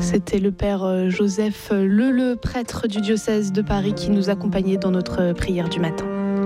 C'était le père Joseph le prêtre du diocèse de Paris qui nous accompagnait dans notre prière du matin.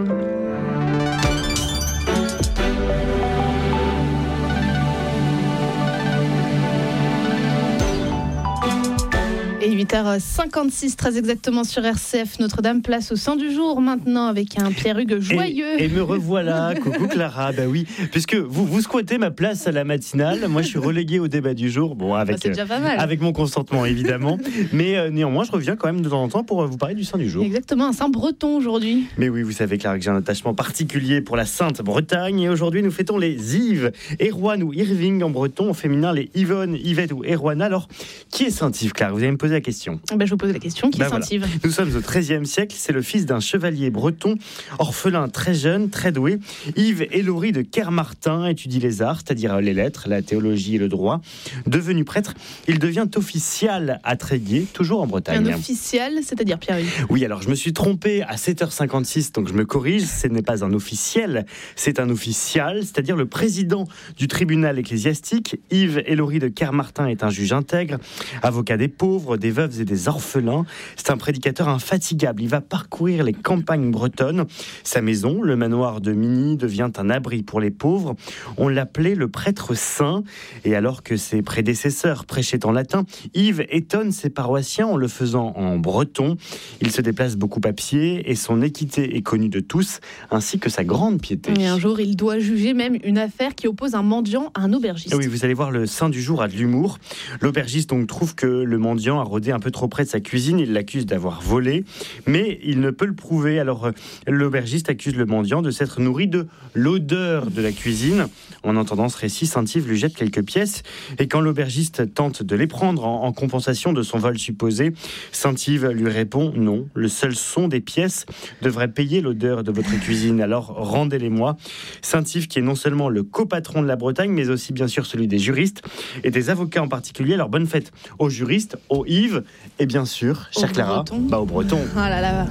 Et 8h56, très exactement sur RCF Notre-Dame, place au sang du jour maintenant avec un Pierre-Hugues joyeux. Et me revoilà, coucou Clara, bah oui, puisque vous squattez ma place à la matinale, moi je suis relégué au débat du jour, bon avec, avec mon consentement évidemment, mais néanmoins je reviens quand même de temps en temps pour vous parler du saint du jour. Exactement, un saint breton aujourd'hui. Mais oui, vous savez Clara que j'ai un attachement particulier pour la Sainte Bretagne et aujourd'hui nous fêtons les Yves, Erwan ou Irving en breton, au féminin les Yvonne, Yvette ou Erwana. Alors, qui est saint Yves, Clara? Vous allez me poser la question. Je vous pose la question, qui est saint Yves? Nous sommes au XIIIe siècle, c'est le fils d'un chevalier breton, orphelin très jeune, très doué. Yves Hélory de Kermartin étudie les arts, c'est-à-dire les lettres, la théologie et le droit. Devenu prêtre, il devient official à Tréguier, toujours en Bretagne. Un official, c'est-à-dire Pierre-Hugues? Oui, alors je me suis trompé à 7h56, donc je me corrige, ce n'est pas un officiel, c'est un official, c'est-à-dire le président du tribunal ecclésiastique. Yves Hélory de Kermartin est un juge intègre, avocat des pauvres, des veuves et des orphelins. C'est un prédicateur infatigable. Il va parcourir les campagnes bretonnes. Sa maison, le manoir de Migny, devient un abri pour les pauvres. On l'appelait le prêtre saint. Et alors que ses prédécesseurs prêchaient en latin, Yves étonne ses paroissiens en le faisant en breton. Il se déplace beaucoup à pied et son équité est connue de tous, ainsi que sa grande piété. Et un jour, il doit juger même une affaire qui oppose un mendiant à un aubergiste. Oui, vous allez voir, le saint du jour a de l'humour. L'aubergiste donc trouve que le mendiant a rôdé un peu trop près de sa cuisine. Il l'accuse d'avoir volé, mais il ne peut le prouver. Alors l'aubergiste accuse le mendiant de s'être nourri de l'odeur de la cuisine. En entendant ce récit, saint Yves lui jette quelques pièces. Et quand l'aubergiste tente de les prendre en compensation de son vol supposé, saint Yves lui répond « Non, le seul son des pièces devrait payer l'odeur de votre cuisine, alors rendez-les-moi ». Saint Yves qui est non seulement le copatron de la Bretagne, mais aussi bien sûr celui des juristes et des avocats en particulier. Alors bonne fête aux juristes, aux Yves et bien sûr, chère Clara, aux Bretons. Oh là là.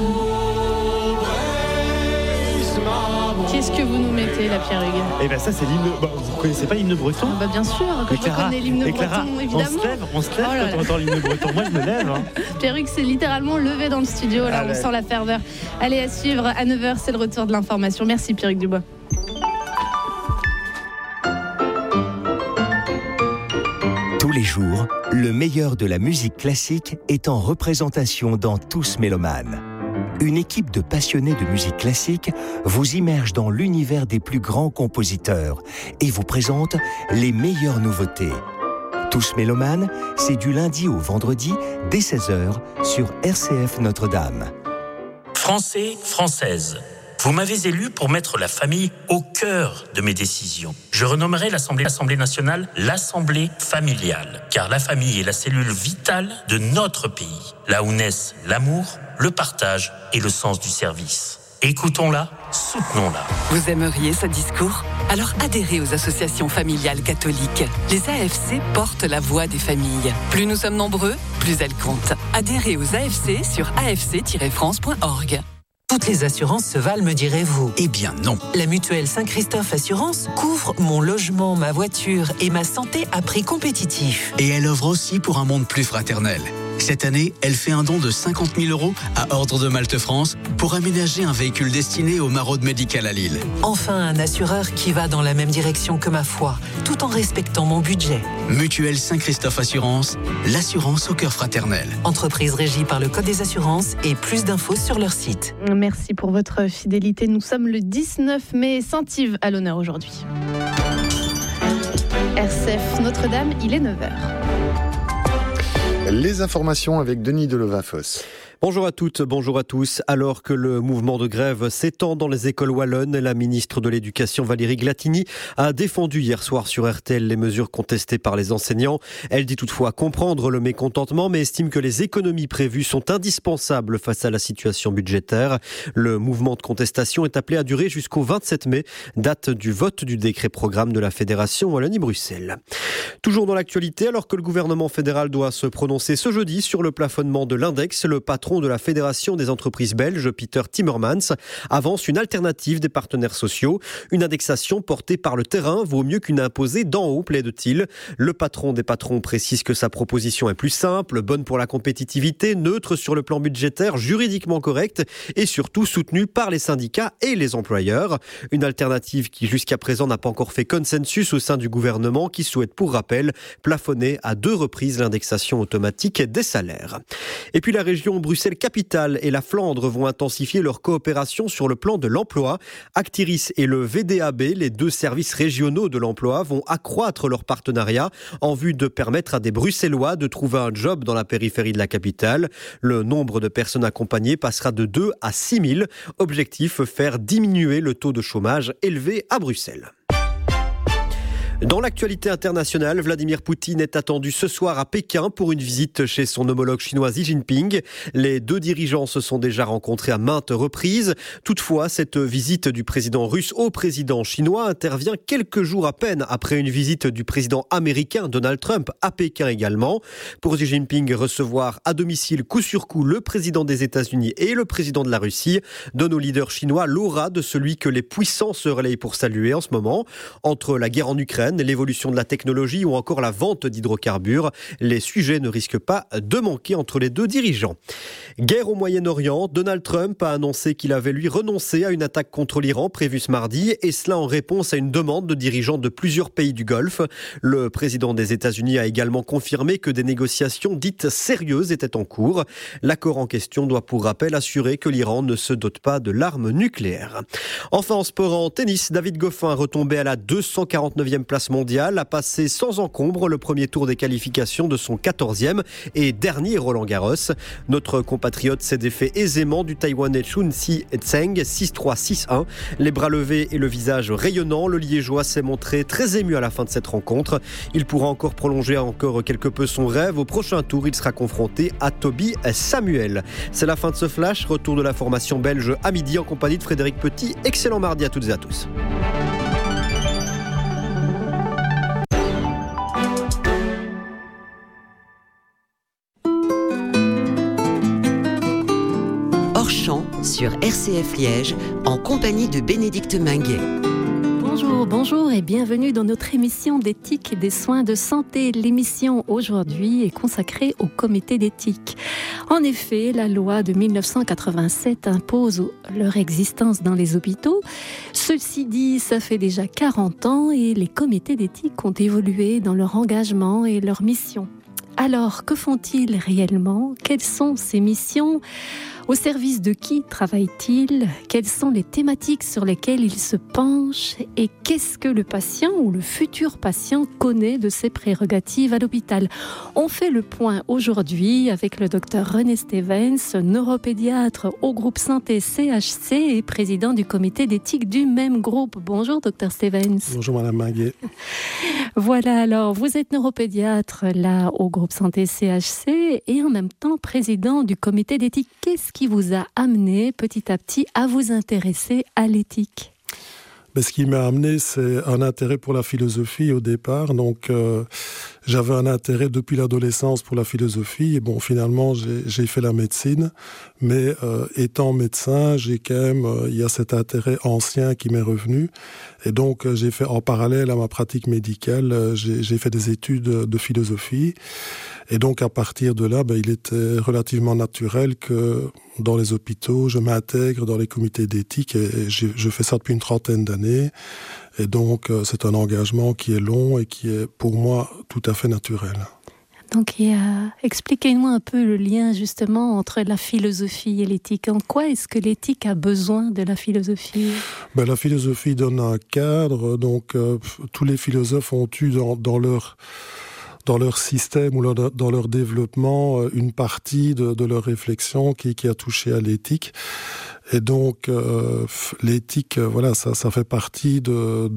Qu'est-ce que vous nous mettez là, Pierre-Hugues? Eh bien ça c'est l'hymne. Vous connaissez pas l'hymne breton? Bien sûr que je connais l'hymne breton, évidemment. On se lève quand on entend l'hymne breton. Moi je me lève. Pierre-Hugues s'est littéralement levé dans le studio. Là, on sent la ferveur. Allez, à suivre à 9h, c'est le retour de l'information. Merci Pierre-Hugues Dubois. Tous les jours, le meilleur de la musique classique est en représentation dans Tous Mélomanes. Une équipe de passionnés de musique classique vous immerge dans l'univers des plus grands compositeurs et vous présente les meilleures nouveautés. Tous Mélomanes, c'est du lundi au vendredi dès 16h sur RCF Notre-Dame. Français, Françaises, vous m'avez élu pour mettre la famille au cœur de mes décisions. Je renommerai l'Assemblée nationale l'Assemblée familiale, car la famille est la cellule vitale de notre pays, là où naissent l'amour, le partage et le sens du service. Écoutons-la, soutenons-la. Vous aimeriez ce discours? Alors adhérez aux associations familiales catholiques. Les AFC portent la voix des familles. Plus nous sommes nombreux, plus elles comptent. Adhérez aux AFC sur afc-france.org. Toutes les assurances se valent, me direz-vous? Eh bien non. La mutuelle Saint-Christophe Assurance couvre mon logement, ma voiture et ma santé à prix compétitif. Et elle œuvre aussi pour un monde plus fraternel. Cette année, elle fait un don de 50 000 € à Ordre de Malte France pour aménager un véhicule destiné aux maraudes médicales à Lille. Enfin, un assureur qui va dans la même direction que ma foi, tout en respectant mon budget. Mutuelle Saint-Christophe Assurance, l'assurance au cœur fraternel. Entreprise régie par le Code des assurances et plus d'infos sur leur site. Merci pour votre fidélité. Nous sommes le 19 mai, Saint-Yves à l'honneur aujourd'hui. RCF Notre-Dame, il est 9h. Les informations avec Denis Deleva-Fosse. Bonjour à toutes, bonjour à tous. Alors que le mouvement de grève s'étend dans les écoles wallonnes, la ministre de l'Éducation Valérie Glatini a défendu hier soir sur RTL les mesures contestées par les enseignants. Elle dit toutefois comprendre le mécontentement, mais estime que les économies prévues sont indispensables face à la situation budgétaire. Le mouvement de contestation est appelé à durer jusqu'au 27 mai, date du vote du décret programme de la Fédération Wallonie-Bruxelles. Toujours dans l'actualité, alors que le gouvernement fédéral doit se prononcer ce jeudi sur le plafonnement de l'index, le patron patron de la Fédération des entreprises belges, Peter Timmermans, avance une alternative des partenaires sociaux. Une indexation portée par le terrain vaut mieux qu'une imposée d'en haut, plaide-t-il. Le patron des patrons précise que sa proposition est plus simple, bonne pour la compétitivité, neutre sur le plan budgétaire, juridiquement correcte et surtout soutenue par les syndicats et les employeurs. Une alternative qui jusqu'à présent n'a pas encore fait consensus au sein du gouvernement qui souhaite pour rappel plafonner à 2 reprises l'indexation automatique des salaires. Et puis la région Bruxelles-Capitale et la Flandre vont intensifier leur coopération sur le plan de l'emploi. Actiris et le VDAB, les 2 services régionaux de l'emploi, vont accroître leur partenariat en vue de permettre à des Bruxellois de trouver un job dans la périphérie de la capitale. Le nombre de personnes accompagnées passera de 2 à 6 000. Objectif, faire diminuer le taux de chômage élevé à Bruxelles. Dans l'actualité internationale, Vladimir Poutine est attendu ce soir à Pékin pour une visite chez son homologue chinois Xi Jinping. Les 2 dirigeants se sont déjà rencontrés à maintes reprises. Toutefois, cette visite du président russe au président chinois intervient quelques jours à peine après une visite du président américain Donald Trump à Pékin également. Pour Xi Jinping, recevoir à domicile coup sur coup le président des États-Unis et le président de la Russie donne au leader chinois l'aura de celui que les puissants se relayent pour saluer en ce moment. Entre la guerre en Ukraine, l'évolution de la technologie ou encore la vente d'hydrocarbures, les sujets ne risquent pas de manquer entre les 2 dirigeants. Guerre au Moyen-Orient, Donald Trump a annoncé qu'il avait lui renoncé à une attaque contre l'Iran prévue ce mardi, et cela en réponse à une demande de dirigeants de plusieurs pays du Golfe. Le président des États-Unis a également confirmé que des négociations dites sérieuses étaient en cours. L'accord en question doit pour rappel assurer que l'Iran ne se dote pas de l'arme nucléaire. Enfin en sport, en tennis, David Goffin, retombé à la 249e place mondiale, a passé sans encombre le premier tour des qualifications de son 14e et dernier Roland-Garros. Notre compatriote s'est défait aisément du Taïwanais Chun Si-Tseng 6-3, 6-1. Les bras levés et le visage rayonnant, le Liégeois s'est montré très ému à la fin de cette rencontre. Il pourra encore prolonger quelque peu son rêve. Au prochain tour, il sera confronté à Toby Samuel. C'est la fin de ce flash. Retour de la formation belge à midi en compagnie de Frédéric Petit. Excellent mardi à toutes et à tous. Sur RCF Liège, en compagnie de Bénédicte Minguet. Bonjour et bienvenue dans notre émission d'éthique et des soins de santé. L'émission aujourd'hui est consacrée au comité d'éthique. En effet, la loi de 1987 impose leur existence dans les hôpitaux. Ceci dit, ça fait déjà 40 ans et les comités d'éthique ont évolué dans leur engagement et leur mission. Alors, que font-ils réellement ? Quelles sont ces missions ? Au service de qui travaille-t-il ? Quelles sont les thématiques sur lesquelles il se penche ? Et qu'est-ce que le patient ou le futur patient connaît de ses prérogatives à l'hôpital ? On fait le point aujourd'hui avec le docteur René Stevens, neuropédiatre au groupe Santé CHC et président du comité d'éthique du même groupe. Bonjour docteur Stevens. Bonjour madame Minguet. Voilà, alors vous êtes neuropédiatre là au groupe Santé CHC et en même temps président du comité d'éthique. Qu'est-ce qui vous a amené petit à petit à vous intéresser à l'éthique ? Ce qui m'a amené, c'est un intérêt pour la philosophie au départ. Donc, j'avais un intérêt depuis l'adolescence pour la philosophie. Et finalement, j'ai fait la médecine. Mais étant médecin, j'ai quand même, il y a cet intérêt ancien qui m'est revenu. Et donc, j'ai fait en parallèle à ma pratique médicale, j'ai fait des études de philosophie. Et donc, à partir de là, il était relativement naturel que dans les hôpitaux, je m'intègre dans les comités d'éthique et je fais ça depuis une 30aine d'années. Et donc, c'est un engagement qui est long et qui est, pour moi, tout à fait naturel. Donc, expliquez-nous un peu le lien, justement, entre la philosophie et l'éthique. En quoi est-ce que l'éthique a besoin de la philosophie ? La philosophie donne un cadre. Donc, tous les philosophes ont eu dans leur système ou dans leur développement une partie de leur réflexion qui a touché à l'éthique. Et donc, l'éthique, ça fait partie de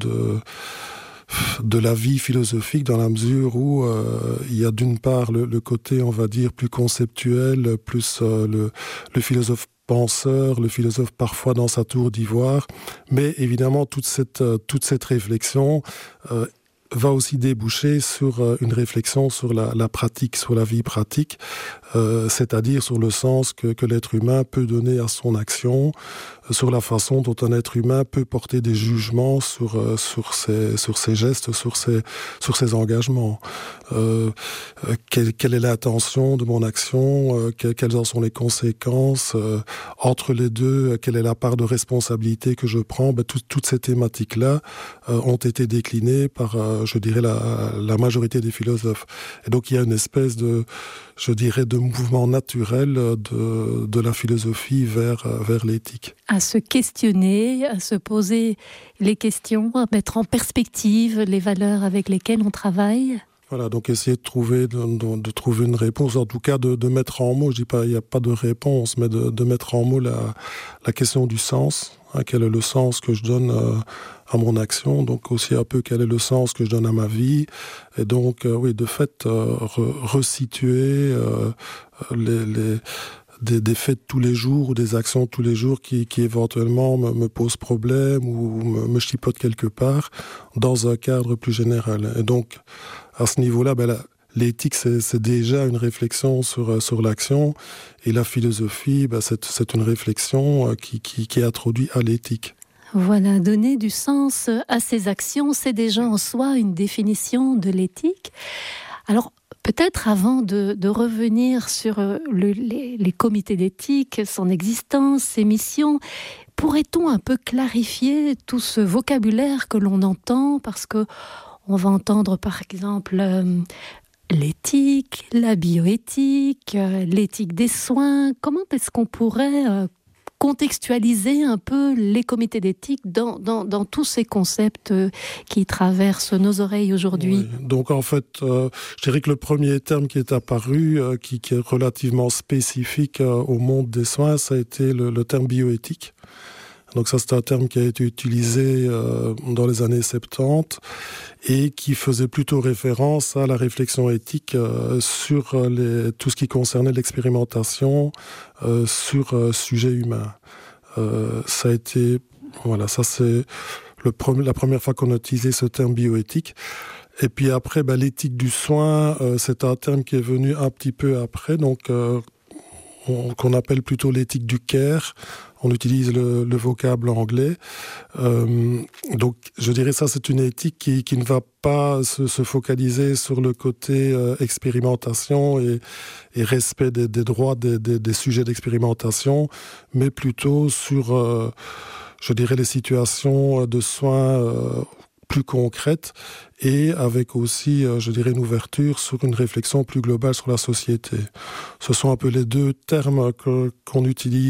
la vie philosophique dans la mesure où il y a d'une part le côté, on va dire, plus conceptuel, plus le philosophe penseur, le philosophe parfois dans sa tour d'ivoire, mais évidemment toute cette réflexion va aussi déboucher sur une réflexion sur la pratique, sur la vie pratique, c'est-à-dire sur le sens que l'être humain peut donner à son action, sur la façon dont un être humain peut porter des jugements sur ses gestes, sur ses engagements. Quelle est l'intention de mon action, quelles en sont les conséquences, entre les deux, quelle est la part de responsabilité que je prends. Toutes ces thématiques-là ont été déclinées par, je dirais, la majorité des philosophes. Et donc il y a une espèce de mouvement naturel de la philosophie vers l'éthique. À se questionner, à se poser les questions, à mettre en perspective les valeurs avec lesquelles on travaille. Voilà, donc essayer de trouver une réponse, en tout cas de mettre en mots, je dis pas, il n'y a pas de réponse, mais de mettre en mots la question du sens. Quel est le sens que je donne à mon action, donc aussi un peu quel est le sens que je donne à ma vie, et donc oui, de fait resituer des faits de tous les jours ou des actions de tous les jours qui éventuellement me posent problème ou me chipotent quelque part dans un cadre plus général. Et donc à ce niveau-là, l'éthique, c'est déjà une réflexion sur l'action, et la philosophie, c'est une réflexion qui introduit à l'éthique. Voilà, donner du sens à ses actions, c'est déjà en soi une définition de l'éthique. Alors, peut-être avant de revenir sur les comités d'éthique, son existence, ses missions, pourrait-on un peu clarifier tout ce vocabulaire que l'on entend, parce que on va entendre par exemple l'éthique, la bioéthique, l'éthique des soins. Comment est-ce qu'on pourrait contextualiser un peu les comités d'éthique dans tous ces concepts qui traversent nos oreilles aujourd'hui? Oui. Donc en fait, je dirais que le premier terme qui est apparu, qui est relativement spécifique au monde des soins, ça a été le terme bioéthique. Donc ça, c'est un terme qui a été utilisé dans les années 70 et qui faisait plutôt référence à la réflexion éthique sur tout ce qui concernait l'expérimentation sur sujet humain. Ça a été, voilà, ça c'est la première fois qu'on a utilisé ce terme bioéthique. Et puis après, l'éthique du soin, c'est un terme qui est venu un petit peu après, donc qu'on appelle plutôt l'éthique du care. On utilise le vocable anglais. Donc, je dirais ça, c'est une éthique qui ne va pas se focaliser sur le côté expérimentation et respect des droits des sujets d'expérimentation, mais plutôt sur, je dirais, les situations de soins plus concrètes, et avec aussi, je dirais, une ouverture sur une réflexion plus globale sur la société. Ce sont un peu les deux termes qu'on utilise